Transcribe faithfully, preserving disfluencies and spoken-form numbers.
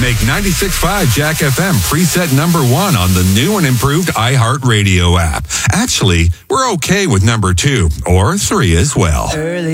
Make ninety-six point five Jack F M preset number one on the new and improved iHeartRadio app. Actually, we're okay with number two or three as well. Early